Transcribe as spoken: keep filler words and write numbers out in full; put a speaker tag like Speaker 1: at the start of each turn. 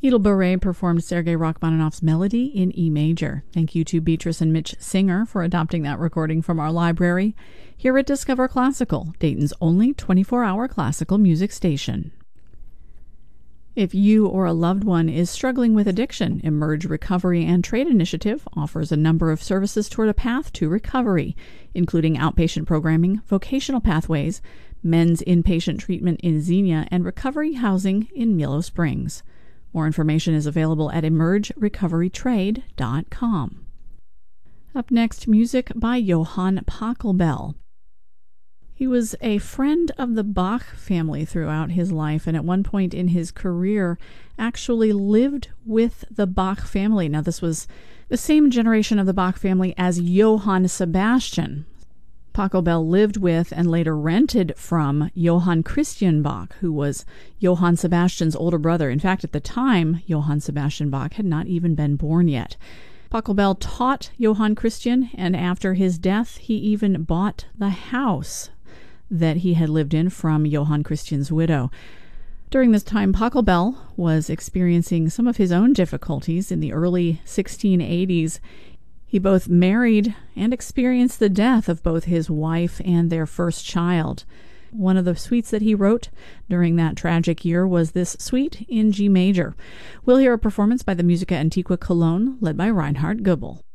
Speaker 1: Heidelberg performed Sergei Rachmaninoff's Melody in E major. Thank you to Beatrice and Mitch Singer for adopting that recording from our library here at Discover Classical, Dayton's only twenty-four hour classical music station. If you or a loved one is struggling with addiction, Emerge Recovery and Trade Initiative offers a number of services toward a path to recovery, including outpatient programming, vocational pathways, men's inpatient treatment in Xenia, and recovery housing in Milo Springs. More information is available at emerge recovery trade dot com. Up next, music by Johann Pachelbel. He was a friend of the Bach family throughout his life, and at one point in his career actually lived with the Bach family. Now, this was the same generation of the Bach family as Johann Sebastian. Pachelbel lived with and later rented from Johann Christian Bach, who was Johann Sebastian's older brother. In fact, at the time, Johann Sebastian Bach had not even been born yet. Pachelbel taught Johann Christian, and after his death, he even bought the house that he had lived in from Johann Christian's widow. During this time, Pachelbel was experiencing some of his own difficulties. In the early sixteen eighties, he both married and experienced the death of both his wife and their first child. One of the suites that he wrote during that tragic year was this suite in G major. We'll hear a performance by the Musica Antiqua Cologne, led by Reinhard Goebel.